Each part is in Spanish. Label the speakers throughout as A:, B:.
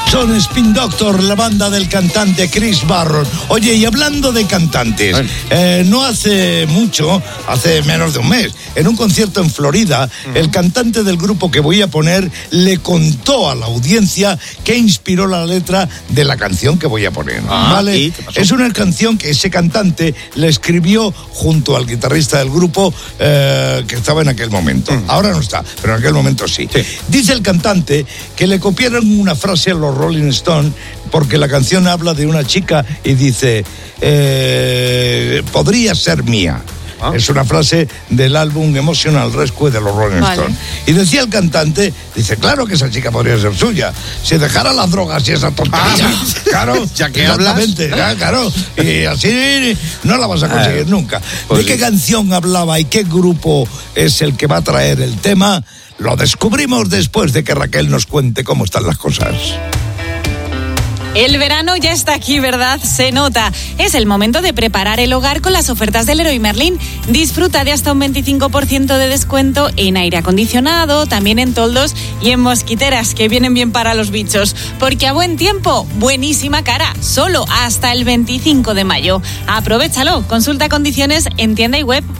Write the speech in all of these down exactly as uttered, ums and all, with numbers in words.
A: Son Spin Doctor, la banda del cantante Chris Barron. Oye, y hablando de cantantes, eh, no hace mucho, hace menos de un mes, en un concierto en Florida, uh-huh. el cantante del grupo que voy a poner le contó a la audiencia qué inspiró la letra de la canción que voy a poner.
B: Ah,
A: ¿vale?
B: ¿y qué pasó?
A: Es una canción que ese cantante le escribió junto al guitarrista del grupo eh, que estaba en aquel momento. Uh-huh. Ahora no está, pero en aquel momento sí. sí. Dice el cantante que le copiaron una frase a los Rolling Stones porque la canción habla de una chica y dice, eh, podría ser mía. ¿Ah? Es una frase del álbum Emotional Rescue de los Rolling vale. Stones. Y decía el cantante, dice, claro que esa chica podría ser suya. Si dejara las drogas y esa tontería, ah, claro,
B: ya que hablas.
A: Ya, claro, y así no la vas a conseguir ah, nunca. Pues ¿de qué sí. canción hablaba y qué grupo es el que va a traer el tema? Lo descubrimos después de que Raquel nos cuente cómo están las cosas.
C: El verano ya está aquí, ¿verdad? Se nota. Es el momento de preparar el hogar con las ofertas del Leroy Merlin. Disfruta de hasta un veinticinco por ciento de descuento en aire acondicionado, también en toldos y en mosquiteras, que vienen bien para los bichos. Porque a buen tiempo, buenísima cara. Solo hasta el veinticinco de mayo. Aprovéchalo. Consulta condiciones en tienda y web.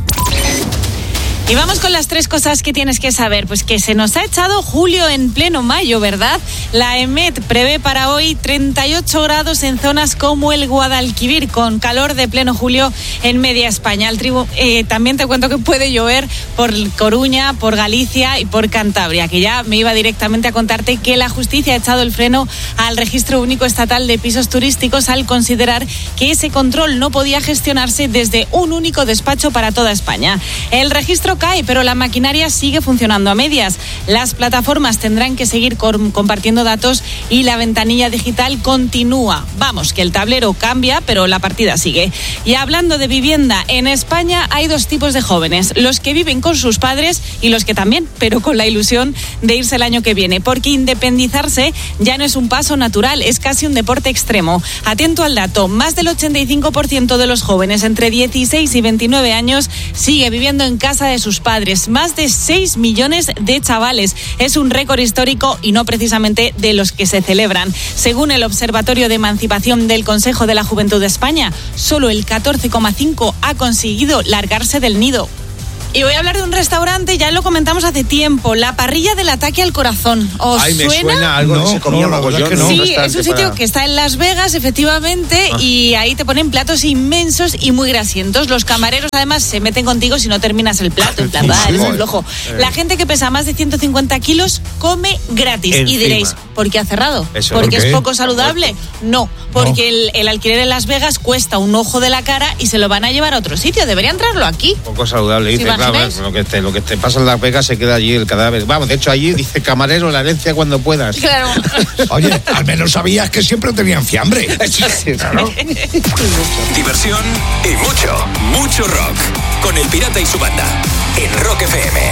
C: Y vamos con las tres cosas que tienes que saber. Pues que se nos ha echado julio en pleno mayo, ¿verdad? La EMET prevé para hoy treinta y ocho grados en zonas como el Guadalquivir, con calor de pleno julio en media España. El tribu, eh, también te cuento que puede llover por Coruña, por Galicia y por Cantabria, que ya me iba directamente a contarte que la justicia ha echado el freno al Registro Único Estatal de Pisos Turísticos al considerar que ese control no podía gestionarse desde un único despacho para toda España. El registro cae, pero la maquinaria sigue funcionando a medias. Las plataformas tendrán que seguir com- compartiendo datos y la ventanilla digital continúa. Vamos, que el tablero cambia, pero la partida sigue. Y hablando de vivienda, en España hay dos tipos de jóvenes, los que viven con sus padres y los que también, pero con la ilusión de irse el año que viene, porque independizarse ya no es un paso natural, es casi un deporte extremo. Atento al dato, más del ochenta y cinco por ciento de los jóvenes entre dieciséis y veintinueve años sigue viviendo en casa de sus padres, más de seis millones de chavales. Es un récord histórico y no precisamente de los que se celebran. Según el Observatorio de Emancipación del Consejo de la Juventud de España, solo el catorce coma cinco por ciento ha conseguido largarse del nido. Y voy a hablar de un restaurante, ya lo comentamos hace tiempo, la parrilla del ataque al corazón. ¿Os
B: Ay, me
C: suena?
B: suena algo
A: no,
B: que se comía
A: no,
B: mogollón,
A: que no.
C: Sí,
B: un
C: es un sitio
B: para...
C: que está en Las Vegas, efectivamente, ah. y ahí te ponen platos inmensos y muy grasientos. Los camareros, además, se meten contigo si no terminas el plato. En plan, va, eres un flojo. Eh. La gente que pesa más de ciento cincuenta kilos come gratis. Encima. Y diréis, ¿por qué ha cerrado?
B: Eso,
C: ¿Porque
B: ¿por
C: es poco saludable? No, porque no. El, el alquiler en Las Vegas cuesta un ojo de la cara y se lo van a llevar a otro sitio. Deberían traerlo aquí.
B: Poco saludable, dice, claro, lo que te, lo que te pasa en Las Vegas se queda allí el cadáver. Vamos, de hecho allí dice camarero, la herencia cuando puedas.
C: Claro.
A: Oye, al menos sabías que siempre tenían fiambre.
B: Sí, claro.
D: Diversión y mucho, mucho rock. Con El Pirata y su banda. En Rock F M.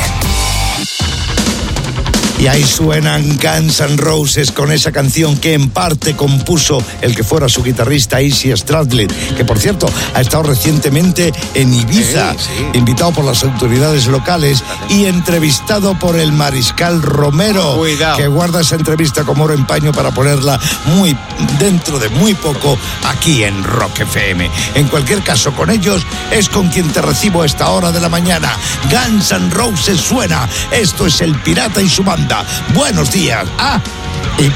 A: Y ahí suenan Guns N' Roses con esa canción que en parte compuso el que fuera su guitarrista Izzy Stradlin, que por cierto ha estado recientemente en Ibiza, sí, sí. invitado por las autoridades locales y entrevistado por el Mariscal Romero,
B: Cuidado.
A: que guarda esa entrevista como oro en paño para ponerla muy dentro de muy poco aquí en Rock F M. En cualquier caso, con ellos es con quien te recibo a esta hora de la mañana. Guns N' Roses suena. Esto es El Pirata y su banda. Buenos días. Ah, y